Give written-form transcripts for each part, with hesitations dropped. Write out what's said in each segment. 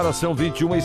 São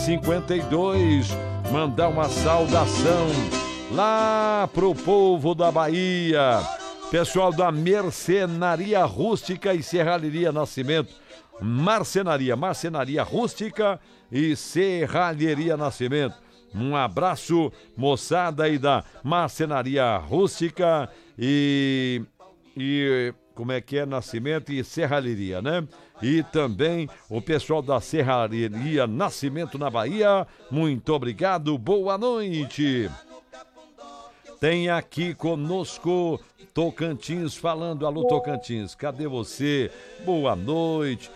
21h52. Mandar uma saudação lá pro povo da Bahia. Pessoal da Marcenaria Rústica e Serralheria Nascimento. Marcenaria Rústica e Serralheria Nascimento. Um abraço, moçada aí da Marcenaria Rústica e como é que é? Nascimento e Serralheria, né? E também o pessoal da Serralheria Nascimento na Bahia. Muito obrigado, boa noite. Tem aqui conosco Tocantins falando. Alô, Tocantins, cadê você? Boa noite.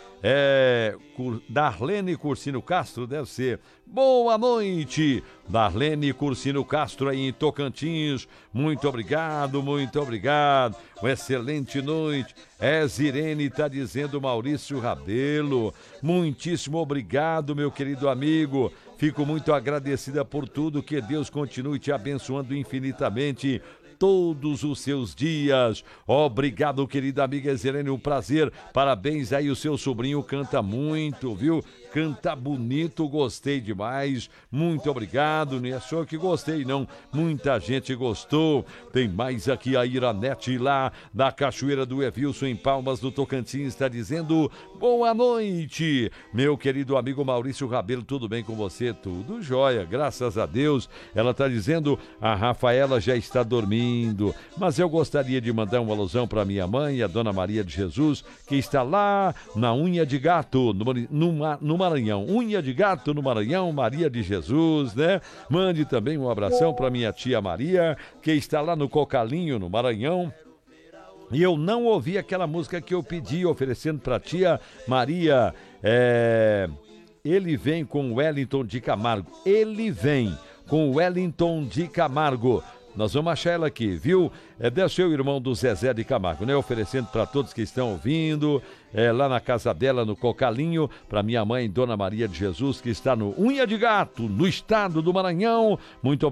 Darlene Cursino Castro, deve ser. Boa noite, Darlene Cursino Castro aí em Tocantins. Muito obrigado, muito obrigado. Uma excelente noite. Zirene está dizendo Maurício Rabelo. Muitíssimo obrigado, meu querido amigo. Fico muito agradecida por tudo. Que Deus continue te abençoando infinitamente todos os seus dias. Obrigado, querida amiga Zirene, um prazer. Parabéns aí, o seu sobrinho canta muito, viu? Canta bonito, gostei demais. Muito obrigado, não é só que gostei não, muita gente gostou. Tem mais aqui a Iranete lá da Cachoeira do Evilson em Palmas do Tocantins, está dizendo boa noite, meu querido amigo Maurício Rabelo, tudo bem com você? Tudo jóia, graças a Deus. Ela está dizendo, a Rafaela já está dormindo, mas eu gostaria de mandar uma alusão para minha mãe, a Dona Maria de Jesus, que está lá na Unha de Gato, no Maranhão. Unha de Gato no Maranhão, Maria de Jesus, né? Mande também um abração para minha tia Maria, que está lá no Cocalinho, no Maranhão. E eu não ouvi aquela música que eu pedi, oferecendo para tia Maria. Ele vem com Wellington de Camargo. Ele vem com Wellington de Camargo. Nós vamos achar ela aqui, viu? É seu irmão do Zezé de Camargo, né? Oferecendo para todos que estão ouvindo, lá na casa dela, no Cocalinho, para minha mãe, Dona Maria de Jesus, que está no Unha de Gato, no estado do Maranhão. Muito obrigado.